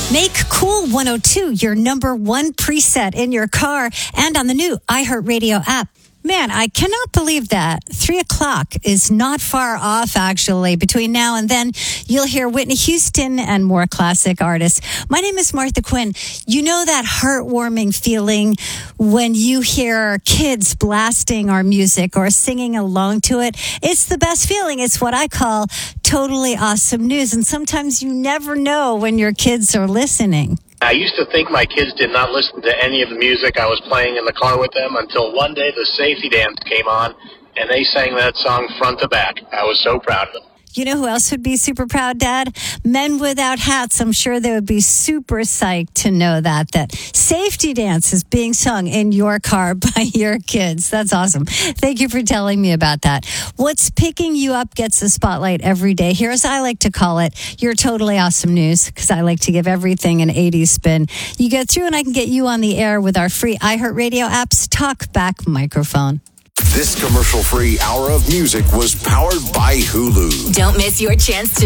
Make Cool 102 your number one preset in your car and on the new iHeartRadio app. Man, I cannot believe that 3 o'clock is not far off, actually. Between now and then, you'll hear Whitney Houston and more classic artists. My name is Martha Quinn. You know that heartwarming feeling when you hear kids blasting our music or singing along to it? It's the best feeling. It's what I call totally awesome news. And sometimes you never know when your kids are listening. I used to think my kids did not listen to any of the music I was playing in the car with them until one day the safety dance came on and they sang that song front to back. I was so proud of them. You know who else would be super proud, Dad? Men Without Hats. I'm sure they would be super psyched to know that Safety Dance is being sung in your car by your kids. That's awesome. Thank you for telling me about that. What's picking you up gets the spotlight every day. Here, as I like to call it, your totally awesome news, because I like to give everything an 80s spin. You go through and I can get you on the air with our free iHeartRadio app's Talk Back microphone. This commercial-free hour of music was powered by Hulu. Don't miss your chance to